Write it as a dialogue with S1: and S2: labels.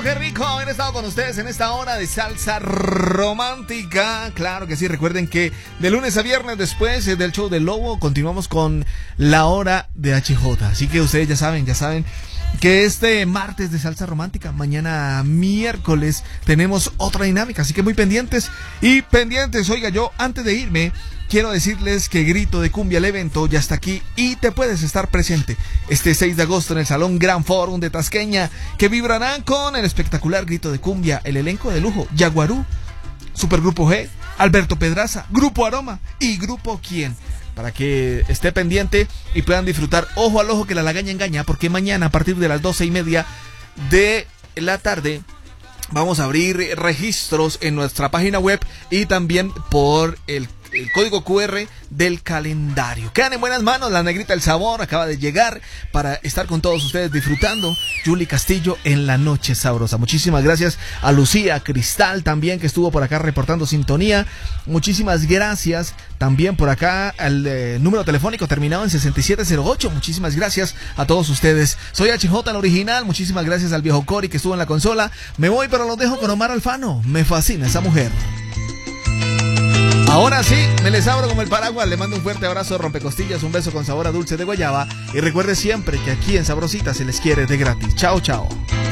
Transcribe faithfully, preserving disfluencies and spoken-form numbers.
S1: qué rico haber estado con ustedes en esta hora de salsa romántica. Claro que sí, recuerden que de lunes a viernes después del show del Lobo continuamos con la hora de H J. Así que ustedes ya saben, ya saben que este martes de salsa romántica, mañana miércoles tenemos otra dinámica, así que muy pendientes y pendientes. Oiga, yo antes de irme quiero decirles que Grito de Cumbia, el evento, ya está aquí y te puedes estar presente este seis de agosto en el Salón Gran Forum de Tasqueña, que vibrarán con el espectacular Grito de Cumbia, el elenco de lujo, Yaguarú, Supergrupo G, Alberto Pedraza, Grupo Aroma y Grupo Quién, para que esté pendiente y puedan disfrutar. Ojo al ojo que la lagaña engaña, porque mañana a partir de las doce y media de la tarde vamos a abrir registros en nuestra página web y también por el el código cu erre del calendario. Quedan en buenas manos. La Negrita del Sabor acaba de llegar para estar con todos ustedes disfrutando Yuli Castillo en la noche sabrosa. Muchísimas gracias a Lucía Cristal también, que estuvo por acá reportando sintonía. Muchísimas gracias también por acá al eh, número telefónico terminado en sesenta y siete cero ocho. Muchísimas gracias a todos ustedes. Soy H J, el original. Muchísimas gracias al viejo Cori que estuvo en la consola. Me voy, pero los dejo con Omar Alfano. Me fascina esa mujer. Ahora sí, me les abro como el paraguas. Le mando un fuerte abrazo, rompecostillas, un beso con sabor a dulce de guayaba. Y recuerde siempre que aquí en Sabrosita se les quiere de gratis. Chao, chao.